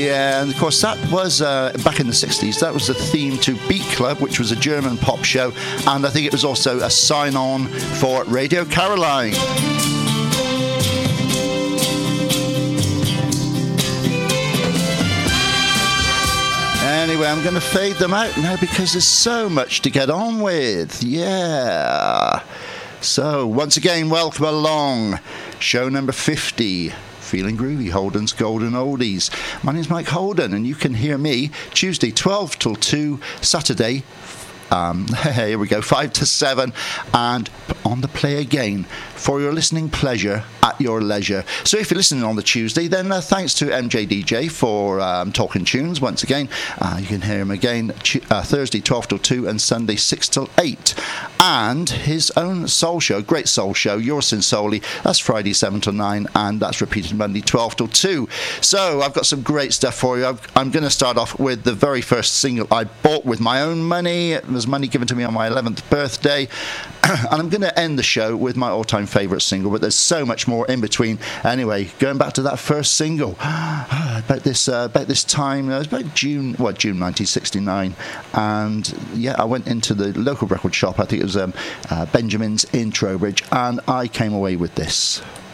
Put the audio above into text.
Yeah, and of course that was back in the 60s. That was the theme to Beat Club, which was a German pop show, and I think it was also a sign-on for Radio Caroline. Anyway, I'm going to fade them out now because there's so much to get on with. Yeah. So, once again, welcome along. Show number 50. Feeling Groovy, Holden's Golden Oldies. My name's Mike Holden, and you can hear me Tuesday 12 till 2, Saturday, here we go, 5 to 7, and on the play again for your listening pleasure at your leisure. So if you're listening on the Tuesday, then thanks to MJDJ for talking tunes once again. You can hear him again Thursday 12 till 2 and Sunday 6 till 8. And his own soul show, great soul show, Your Sin Solely, that's Friday 7 till 9, and that's repeated Monday 12 till 2. So I've got some great stuff for you. I'm going to start off with the very first single I bought with my own money. It was money given to me on my 11th birthday. And I'm going to end the show with my all-time favourite single, but there's so much more in between. Anyway, going back to that first single, about this time, it was about June 1969, and yeah, I went into the local record shop. I think it was Benjamin's in Trowbridge, and I came away with this.